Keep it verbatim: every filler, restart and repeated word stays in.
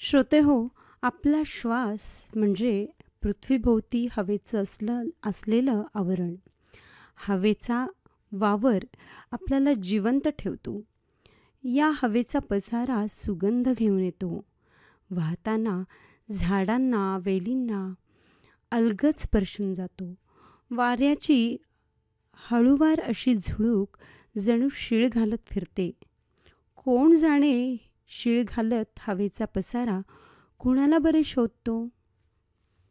श्रोते हो, आपला श्वास म्हणजे पृथ्वीभोवती हवेचं असलं असलेलं आवरण. हवेचा वावर आपल्याला जिवंत ठेवतो. या हवेचा पसारा सुगंध घेऊन येतो. वाहताना झाडांना, वेलींना अलगद स्पर्शून जातो. वाऱ्याची हळूवार अशी झुळूक जणू शीळ घालत फिरते. कोण जाणे शीळ घालत हवेचा पसारा कुणाला बरे शोधतो?